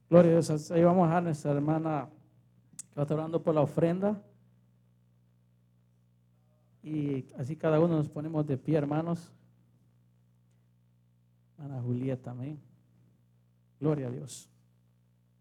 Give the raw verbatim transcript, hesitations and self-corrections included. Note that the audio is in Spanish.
Gloria a Dios. Ahí vamos a nuestra hermana que va a estar orando por la ofrenda. Y así cada uno nos ponemos de pie, hermanos. Ana Julieta, amén. Gloria a Dios.